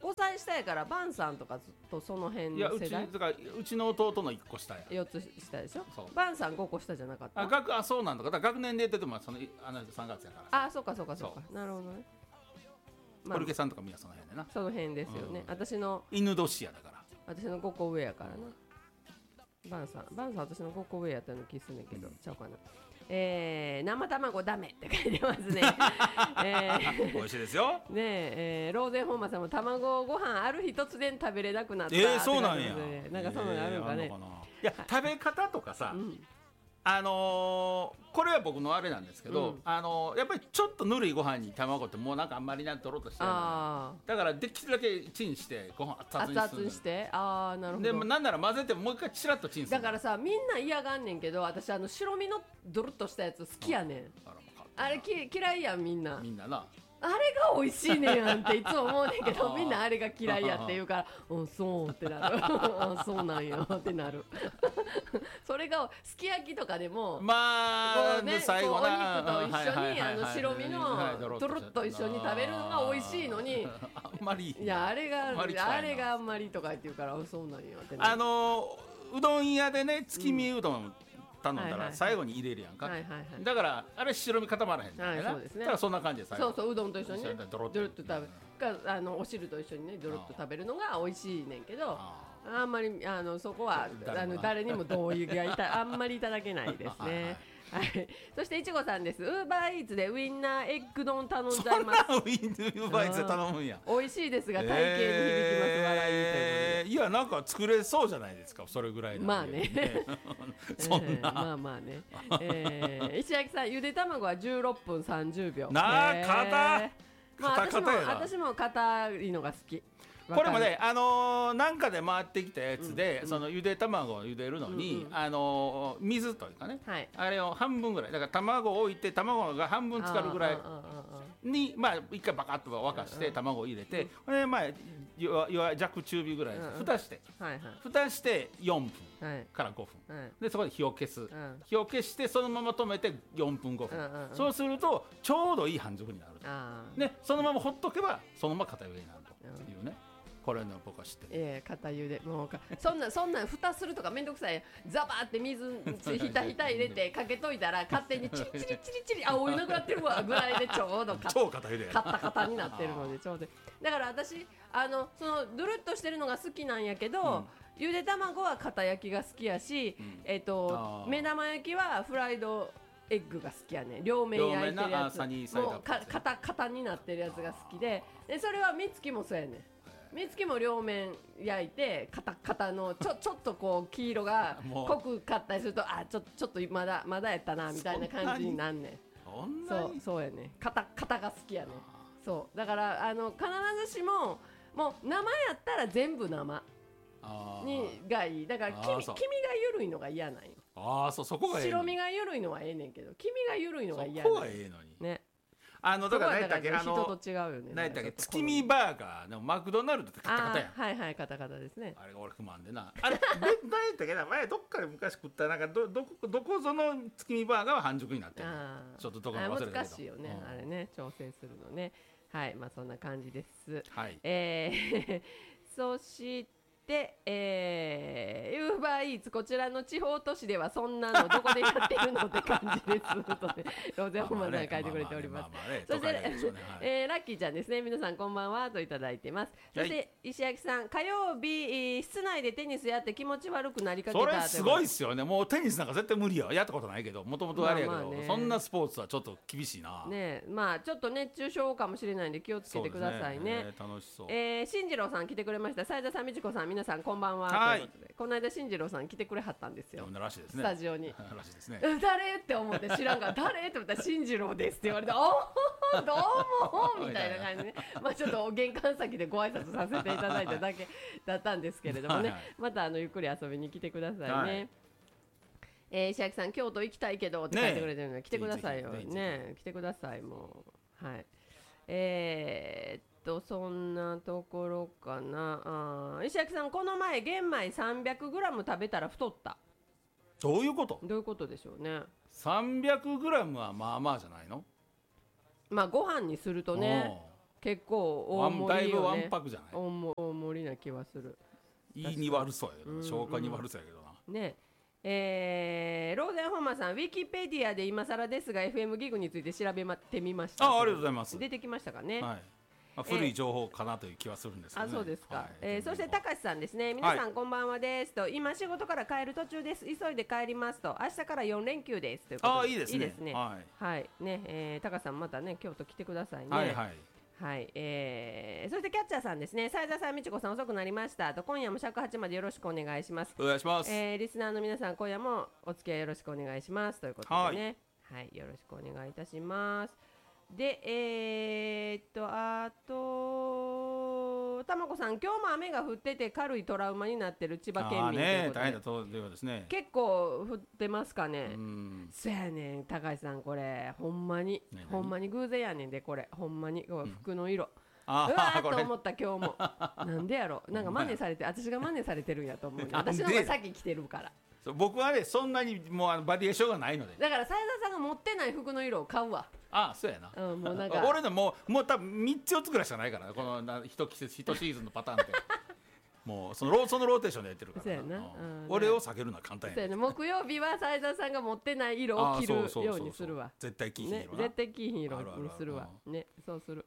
ごさい下やからバンさんとかずっとその辺の世代。いやうちだからうちの弟のいっこ下や。 よっつ下でしょ。バンさんごこ下じゃなかった。 あ学あそうなんだ。だから学年で言っててもそのあのさんがつやから。 あそうかそうかそうか。なるほどね。 コルケさんとかみんなその辺でな。 その辺ですよね。うん、私の犬年やだから。 私のごこ上やからな。バンさんバンさん私のごこ上やったような気するんだけど、うん、ちゃうかな。えー、生卵ダメって書いてますね。えー、美味しいですよ。ねえ、えー、ローゼンホーマさんも卵ご飯ある日突然食べれなくなった。 えー、そうなんや。 なんかそういうのあるんかね。えー、 いや食べ方とかさ。うんあのー、これは僕のあれなんですけど、うん、あのー、やっぱりちょっとぬるいご飯に卵ってもうなんかあんまりなとろっとしてるだからできるだけチンしてご飯熱々にする。 熱々にしてああなるほど。 でもなんなら混ぜてもう一回チラッとチンする。 だからさみんな嫌がんねんけど私あの白身のドロッとしたやつ好きやねん、うん、あれき嫌いやんみんなみんななあれが美味しいねやんっていつも思うねんけどみんなあれが嫌いやって言うからうんそうってなるあそうなんやってなるそれがすき焼きとかでもまあ、ね、最後なお肉と一緒にあの白身のトロッと一緒に食べるのが美味しいのにあんまりいやあれがあれがあんまりとか言って言うからそうなんやってあのうどん屋でね月見うどん、うん頼んだら最後に入れるやんか、だからあれ白身固まらへんねんな、はい、そうですね、だからそんな感じで最後そうそううどんと一緒にねドロッと食べるかあのお汁と一緒にねドロッと食べるのが美味しいねんけどあんまりあのそこはあの誰にも同意がいたあんまりいただけないですねはい、そしていちごさんです。ウーバーイーツでウインナーエッグ丼頼んじゃいます。 そんなウインナーウーバーイーツで頼むんや。 美味しいですが体型に響きます、えー、 笑い。いやなんか作れそうじゃないですかそれぐらいの。 まあね。 そんな、 まあまあね。えー、石焼さんゆで卵はじゅうろっぷんさんじゅうびょう。 なあ硬、えー、 まあ、私も私も硬いのが好き。 これもね、あのー、なんかで回ってきたやつで、うん、そのゆで卵を茹でるのに、うんうん、あのー、水というかね、はい、あれを半分ぐらいだから卵を置いて卵が半分浸かるぐらいにまあ一回バカッと沸かして卵を入れて、これまあ弱弱中火ぐらいで蓋して、はいはい、蓋してよんぷんからごふん、はい、でそこで火を消す、うん、火を消してそのまま止めてよんぷんごふん、うんうんうん、そうするとちょうどいい半熟になると、ね、そのままほっとけばそのまま固ゆでになるというね、これの僕は知ってる。 ええー、固ゆでもうかそんなそんな蓋するとかめんどくさい。ザバーって水ひたひた入れてかけといたら勝手にチリチリチリチリあお湯なくなってるわぐらいでちょうど超固ゆでカッタカタになってるのでちょうどだから私あのそのドゥルッとしてるのが好きなんやけど、うん、ゆで卵は固焼きが好きやし、うん、えっ、ー、と目玉焼きはフライドエッグが好きやね。両面焼いてるやつもうかカタカタになってるやつが好きで、でそれはみつきもそうやね。みつきも両面焼いてカタカタのちょちょっとこう黄色が濃くかったりするとあちょちょっとまだまだやったなみたいな感じになんねん。そうそうやね。カタカタが好きやね。そうだからあの必ずしももう生やったら全部生にがいい。だから黄身が緩いのが嫌なんよ。 ああそうそこがええ。 白身が緩いのはええねんけど黄身が緩いのが嫌なんよ。そこはええのに。 ね。 あのだから何やったっけ、あの人と違うよね。 何やったっけ、月見バーガーのマクドナルドってカタカタやん。 はいはいカタカタですね。 あれが俺不満でな。あれ何やったっけな、前どっかで昔食ったなんかどどこどこぞの月見バーガーは半熟になってる。ちょっとどこか忘れたけど。 難しいよね、うん、あれね調整するのね。はいまあそんな感じです。 はい。 えー、そしてで、えー、ウーバーイーツこちらの地方都市ではそんなのどこでやってるのって感じですとねローゼンホーマンさん書いてくれております。そして、えー、ラッキーちゃんですね。皆さんこんばんはといただいてます。そして、はい、石焼さん火曜日室内でテニスやって気持ち悪くなりかけた。 それすごいっすよね。もうテニスなんか絶対無理よ。やったことないけどもともとあれやけど、まあまあね、そんなスポーツはちょっと厳しいな。 ねまあちょっと熱中症かもしれないんで気をつけてくださいね。ね、 えー、楽しそう。 えー、進次郎さん来てくれました。斉田さん美智子さん皆さんこんばんは。 はい、 ということでこの間進次郎さん来てくれはったんですよ。 らしいですね、 スタジオにらしいですね。 誰って思って知らんから誰って思ったら進次郎ですって言われておおどうもみたいな感じで、ね、まあちょっと玄関先でご挨拶させていただいただけだったんですけれどもねはい、はい、またあのゆっくり遊びに来てくださいね。はい、えー、石焼さん京都行きたいけどって書いてくれてるので、ね、来てくださいよね。来てくださいもうはいえーとそんなところかな。あ石焼さんこの前玄米 さんびゃくグラム 食べたら太った。 どういうことどういうことでしょうね。 さんびゃくグラム はまあまあじゃないの。 まあご飯にするとね結構大盛りよね。 だいぶわんぱくじゃない。 大盛りな気はする。 胃に悪そうやけど、うんうん、消化に悪そうやけどな。 ね。えー、ローゼンホンマさん、ウィキペディアで今更ですが エフエム ギグについて調べてみました。 あ、ありがとうございます。 出てきましたかね。 はい、まあ、古い情報かなという気はするんですけど、ね、 あ、そうですか、はい、えー、そして高橋さんですね。皆さん、はい、こんばんはですと、今仕事から帰る途中です、急いで帰りますと、明日からよん連休ですということで。 あ、いいですね、いいですね、 はい、はいね、えー、高橋さんまたね京都来てくださいね。はいはいはい、えー、そしてキャッチャーさんですね。斉田さん、みちこさん、遅くなりましたと、今夜も尺八までよろしくお願いします。 お願いします、 えー、リスナーの皆さん、今夜もお付き合いよろしくお願いしますということでね、はい、はい、よろしくお願いいたします。で、えー、っとあとたまこさん、今日も雨が降ってて軽いトラウマになってる千葉県民ということで、 大変だということですね。 結構降ってますかね。うん、そやねん、高橋さん、これほんまに、ね、ほんまに偶然やねんで、これほんまに服の色、うん、うわーと思った今日もなんでやろ、なんか真似されて、私が真似されてるんやと思う、ね、私の方が先来てるから。 僕はね、そんなにもうあのバリエーションがないので、 だから斉田さんが持ってない服の色を買うわ。 ああ、そうやな、 うん、もうなんか俺のもうもう多分みっつよっつぐらいしかないから、この一季節一シーズンのパターンってもうそのローそのローテーションでやってるから、そうやな、うん、俺を避けるのは簡単やね。 そうやね、木曜日は斉田さんが持ってない色を着るようにするわ。 絶対着ひん色な、 ね、絶対着ひん色にするわ。ね、そうする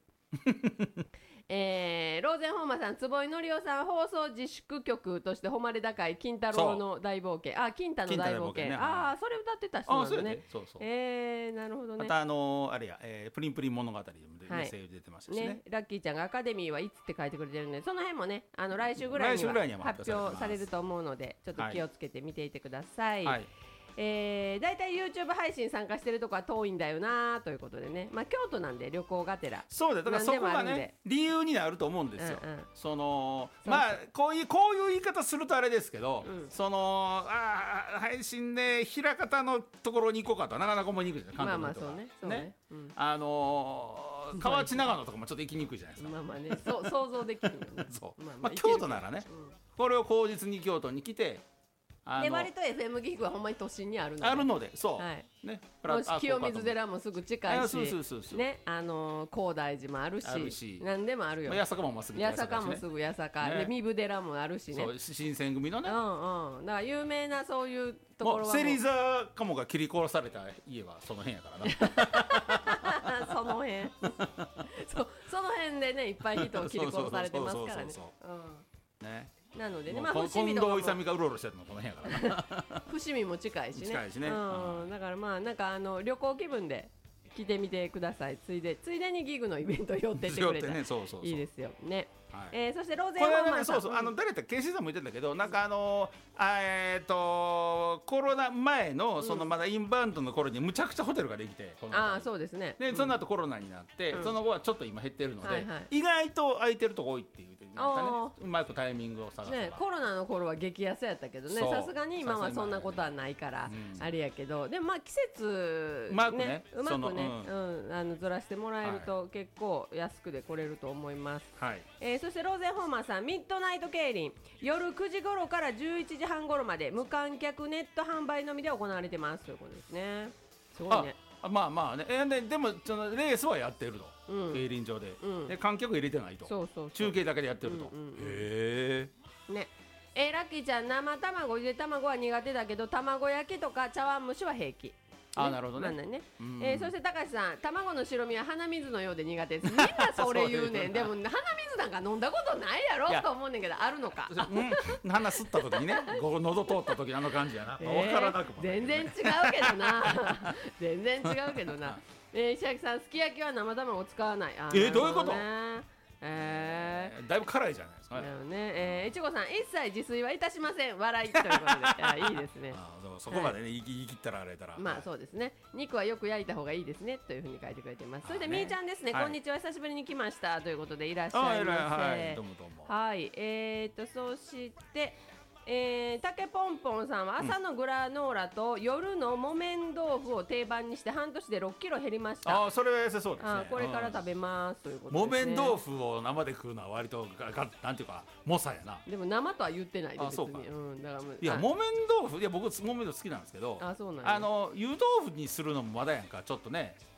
えー、ローゼンホーマさん、坪井紀夫さん、放送自粛曲として誉れ高い金太郎の大冒険、あ、金太の大冒険、ね、ああ、それ歌ってた人なんだね。そうそう、えー、なるほどね。 またあのー、あれや、えー、プリンプリン物語でもメッセージ出てましたし ね, ねラッキーちゃんがアカデミーはいつって書いてくれてるんで、その辺もね、あの来週ぐらいには発表されると思うので、ちょっと気をつけて見ていてください。はいはい、えー、だいたい YouTube 配信参加してるとこは遠いんだよなということでね、まあ、京都なんで旅行がてら、 そうだ、だからそこがね理由になると思うんですよ、うんうん、そのまあこういうこういう言い方するとあれですけど、うん、そのあ配信で枚方のところに行こうかとなかなか思いにくいじゃない、関東の人は、まあまあそうね、そうね、ね、うん、あのー、河内長野とかもちょっと行きにくいじゃないですか。 まあまあね、そう想像できるよねそう、まあまあ、京都ならね、うん、これを口実に京都に来て、 で割と エフエム ギグはほんまに都心にあるので、 あるので、そう、 はいね、清水寺もすぐ近いし、ね、あのー、高大寺もある し, あるし何でもあるよ。 八坂もすぐ八坂もすぐ八坂、ね、で三部寺もあるしね、そう新選組のね、 うんうん、だから有名なそういうところはもう芹沢鴨が切り殺された家はその辺やからなその辺そ, その辺でねいっぱい人を切り殺されてますからね。ね、なのでね、まあ近藤勇がうろうろしてるのこの辺やからな伏見も近いしね、 近いしね、 うん、だからまあなんかあの旅行気分で来てみてください。ついでついでにギグのイベント寄ってってくれたらいいですよね。はい、えー、そしてローゼンホーマンさん、 そうそう、あの誰だっけ、ケンシーさんも言ってたけど、なんかあのー、えっ、ー、とコロナ前のそのまだインバウンドの頃にむちゃくちゃホテルができて、 うん、ああそうですね。 でその後コロナになって、うん、その後はちょっと今減ってるので、はいはい、意外と空いてるとこ多いっていう。うまくタイミングを探す、 ね、コロナの頃は激安やったけどね、さすがに今はそんなことはないから、うん、あれやけど、でもまあ季節、ね、うまくね、うまくね、うんうん、あのずらしてもらえると結構安くで来れると思います。はい、えー、そしてローゼンホーマーさん、ミッドナイト競輪夜くじ頃からじゅういちじはん頃まで無観客ネット販売のみで行われてますということですね。すごいね。 あ、まあまあね、えー、で, でもそのレースはやってると、うん、競輪場で、うん、で観客入れてないと、そうそうそう、中継だけでやってると、うんうんうん、へえ、ね、えー、ラッキーちゃん、生卵ゆで卵は苦手だけど卵焼きとか茶碗蒸しは平気。 あ、なるほどね。 まあね、えー、そして高橋さん、卵の白身は鼻水のようで苦手です。みんなそれ言うねんでも鼻水なんか飲んだことないやろと思うねんけど、あるのか、 うん、鼻吸った時にね喉通った時あの感じやな、えー、分からなくもない、 全然違うけどな全然違うけどなえー、石垣さん、すき焼きは生卵使わない。あ、 えー、どういうこと？ えー、 だいぶ辛いじゃないですか。 だよね。えー、いちごさん、一切自炊はいたしません。笑いということで、あ、いいですね。 あ、そこまでね、はい、言い切ったらあれたら。 まあそうですね。肉はよく焼いた方がいいですねというふうに書いてくれてます。それで、ね、みーちゃんですね、はい、こんにちは、久しぶりに来ましたということでいらっしゃいませ。はい、どうもどうも。はい、えーとそして。えー、たけぽんぽんさんは朝のグラノーラと夜の木綿豆腐を定番にして半年でろっキロ減りました。 あ、それは痩せそうですね。 あ、これから食べますということですね。 木綿豆腐を生で食うのは割とががなんていうか猛者やな。 でも生とは言ってないで、 別に。あ、そうか。 うん、だからいや、木綿豆腐、いや僕木綿豆腐好きなんですけど、 あ、そうなんや。あの湯豆腐にするのもまだやんか、ちょっとね。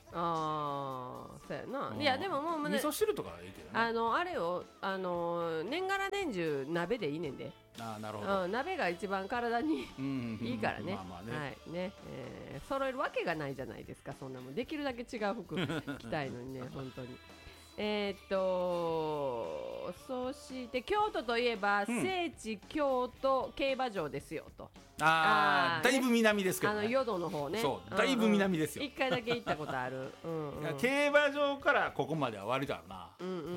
ああそうやな。いやでももう、 ね、味噌汁とかはいいけどね。 あのあれをあの年がら年中鍋でいいねんで。 あなるほど、 うん、鍋が一番体にいいからね。 まあまあね、 はいね、えー、揃えるわけがないじゃないですか。そんなもんできるだけ違う服着たいのにね本当に。えー、っとそして京都といえば、うん、聖地京都競馬場ですよと。 ああ、だいぶ南ですけどね。 あの淀の方ね。 そう、だいぶ南ですよ。 一回だけ行ったことある。うんうん、 競馬場からここまでは割とあるな。 うんうんうんうん。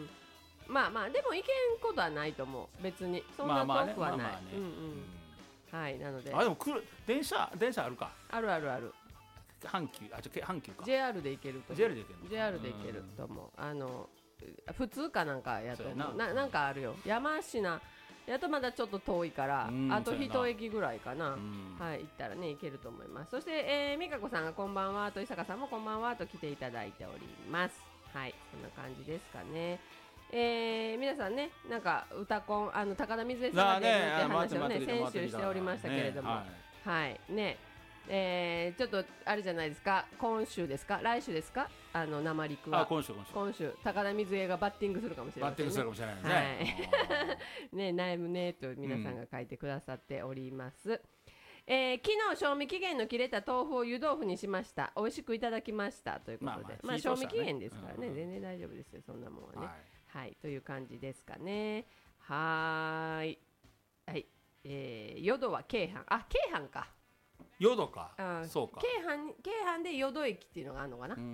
まあまあでも行けんことはないと思う。別にそんな遠くはない。はい、なので。 あでも来る電車電車あるか。 あるあるある。 阪急あちょ阪急か。 ジェイアール で行けると。 ジェイアール で行ける。 ジェイアール で行けると思う。あの普通かなんかやと思う。ななんかあるよ。山科やとまだちょっと遠いから、あと一駅ぐらいかな。はい、行ったらね行けると思います。そして、えー、美香子さんがこんばんはと伊坂さんもこんばんはと来ていただいております。はい、そんな感じですかね。えー、皆さんね、なんか歌コンあの高田水江さんが出るって話をね先週しておりましたけれども、はい、はいね、えー、ちょっとあれじゃないですか、今週ですか来週ですか、あの生陸は。 あ今週今週今週高田水江がバッティングするかもしれませんね。 バッティングするかもしれないですね。 はい、ね悩むねと皆さんが書いてくださっております。うんえー、昨日賞味期限の切れた豆腐を湯豆腐にしました。美味しくいただきましたということで、まあ、まあまあ、賞味期限ですからね、うん、全然大丈夫ですよそんなもんはね。はい、はい、という感じですかね。はーい、はい、えー、淀は京阪、あ京阪か。 淀か、あそうか。 京阪京阪で淀駅っていうのがあるのかな。うん、うん、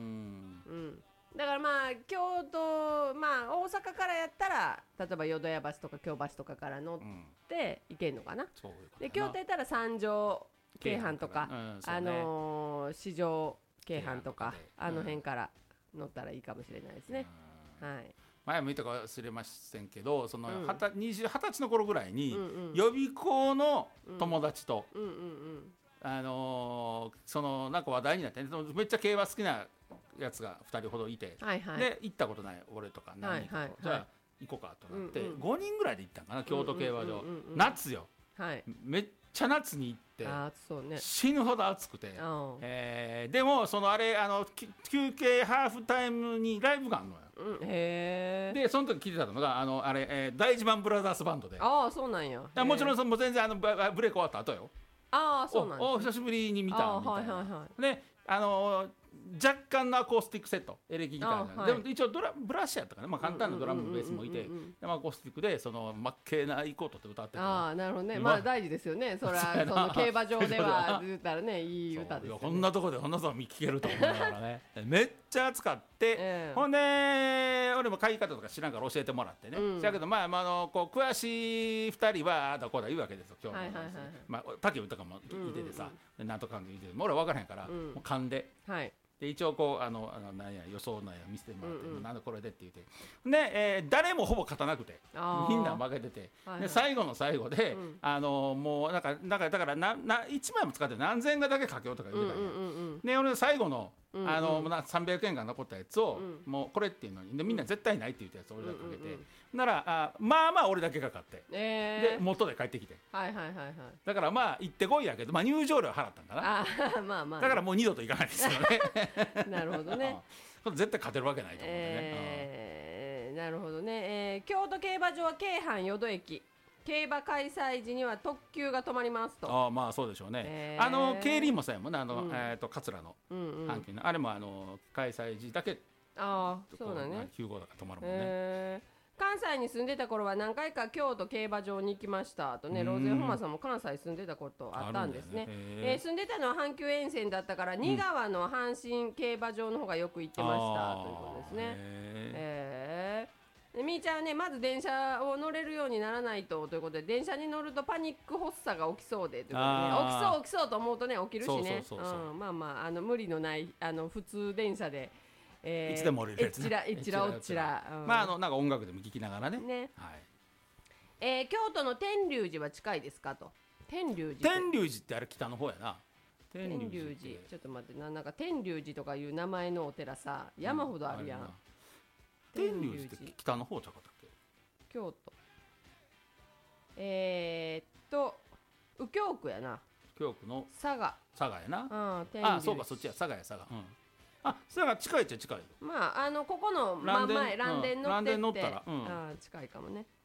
だからまあ京都まあ大阪からやったら例えば淀屋橋とか京橋とかから乗って行けるのかな。うん、そういうで京都やったら三条京阪とか、うんね、あのー、四条京阪とかあの辺から乗ったらいいかもしれないですね。うん、はい。 前も言ったか忘れませんけど、そのはた、うん、にじゅう、はたちの頃ぐらいに、うんうん、予備校の友達と、うんうんうんうん、あのー、そのなんか話題になって、ね、めっちゃ競馬好きなやつがふたりほどいて、はいはい、で行ったことない俺とか何人かと、はいはい、じゃあ行こうかとなって、うんうん、ごにんぐらいで行ったんかな京都競馬場、うんうんうんうん、夏よ、はい、めっちゃ夏に行って、あそうね、死ぬほど暑くて、えー、でもそのあれあの休憩ハーフタイムにライブがあるのよ。うん、へでその時聞いてたのがあのあれ、えー、大事マンブラザーズバンドで。 ああそうなんや。 もちろんそのもう全然あのブレイク終わった後よ。 ああそうなんや。 お久しぶりに見たみたいな。はいはいはい、であのー若干のアコースティックセットエレキギター、はい、でも一応ドラブラッシュやったかな、まあ、簡単なドラムベースもいて、アコースティックでその真っ赤なイコートって歌ってた。 ああなるほどね、まあ大事ですよねそれはその競馬場では言ったらねいい歌ですよね。 こんなとこでこんなとこ聴けると思いながらねめっちゃ暑かって、えー、ほんで俺も買い方とか知らんから教えてもらってね、うん、だけどまあ、まあ、あのこう詳しいふたりはあだこうだ言うわけですよ今日の、はいはいはい、まあ竹内とかもいててさ、うんうんうん、なんとかんで言ってて俺は分からへんから、うん、もう勘で、はいで一応こうあのあの何や予想なんや見せてもらって、うんうん、なんでこれでって言ってで、えー、誰もほぼ勝たなくてみんな負けてて、はいはい、で最後の最後で、うん、あのもうなんかなんかだからなないちまいも使って何千円だけかけようとか言ってたんや、うんうんうん、で俺最後のあの、うんうん、さんびゃくえんが残ったやつを、うん、もうこれっていうのにでみんな絶対ないって言ったやつを俺だけかけて、うんうんうん、ならあまあまあ俺だけが買って、えー、で元で帰ってきて、はいはいはいはい、だからまあ行ってこいやけど、まあ、入場料払ったんかな。あまあまあだからもう二度と行かないですよねなるほどね絶対勝てるわけないと思うんでね、 えー、なるほどね、えー、京都競馬場は京阪淀駅競馬開催時には特急が止まりますと。 ああまあそうでしょうね、えー、あの競輪もそうやもんねあの、うんえー、と桂の阪急の、うんうん、あれもあの開催時だけああそうだねきゅう号だから止まるもんね、 えー、関西に住んでた頃は何回か京都競馬場に行きましたとね。ローゼンホマさんも関西住んでたことあったんですね。えー、住んでたのは阪急沿線だったから仁川の阪神競馬場の方がよく行ってました、うん、ということですね。えーみーちゃんねまず電車を乗れるようにならないとということで電車に乗るとパニック発作が起きそうでということで、ね、起きそう起きそうと思うとね起きるしねまあまああの無理のないあの普通電車で、 えー、いつでも降りるやつね。 えっちらえっちらおっちら、 うん、まああのなんか音楽でも聴きながらね。ね、はいえー、京都の天龍寺は近いですかと。天龍寺天龍寺ってあれ北の方やな。 天龍寺ちょっと待ってななんか天龍寺とかいう名前のお寺さ山ほどあるやん、うん天龍寺って北の方ちゃうかったっけ。 京都えー、っと右京区やな。 右京区の佐賀佐賀やな、うん、天龍寺あそうかそっちや佐賀や佐賀、うん、 あそれが近いっちゃ近い。 まああのここの真ん前蘭電乗ってって、 蘭電乗ったら、うん、 あ近いかもね。